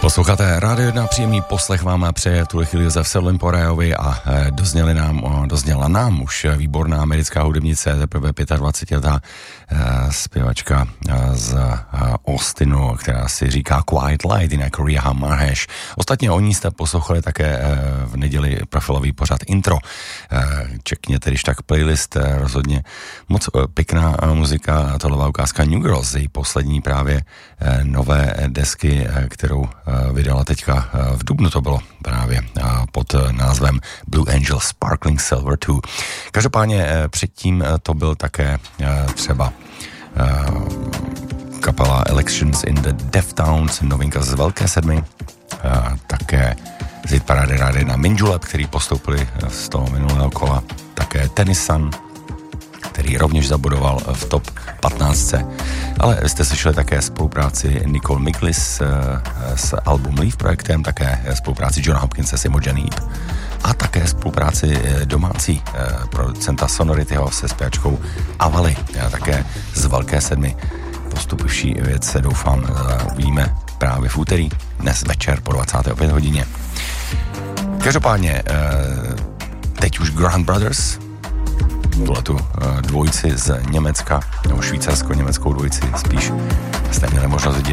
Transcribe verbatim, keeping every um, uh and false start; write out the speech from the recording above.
Posloucháte Rádio jedna, příjemný poslech vám přeje tuhle chvíli Josef Sedlin Porajovi a dozněli nám, dozněla nám už výborná americká hudebnice, teprve dvacetiletá zpěvačka z Austinu, která si říká Quiet Light, jinak Riha Mahesh. Ostatně o ní jste poslouchali také v neděli profilový pořad Intro. Čekněte, když tak playlist, rozhodně moc pěkná muzika, tohle ukázka New Girls, její poslední právě nové desky, kterou vydala teďka v dubnu, to bylo právě pod názvem Blue Angel Sparkling Silver dva. Každopádně předtím to byl také třeba kapela Elections in the Deftones, novinka z Velké sedmi, také z hitparády Rádia jedna Minjulab, který postoupili z toho minulého kola, také Tennyson, který rovněž zabudoval v top patnáct. Ale jste slyšeli také spolupráci Nicole Miklis s album Leaf projektem, také spolupráci Johna Hopkinse s Imogen Heap a také spolupráci domácí producenta Sonorityho se zpěvačkou Avali, také z Velké sedmi. Postupivší věc se doufám uvidíme právě v úterý, dnes večer po dvacáté páté hodině. Každopádně teď už Grant Brothers, tuhletu dvojici z Německa, nebo švýcarsko-německou dvojici spíš, jste měli možnost vidět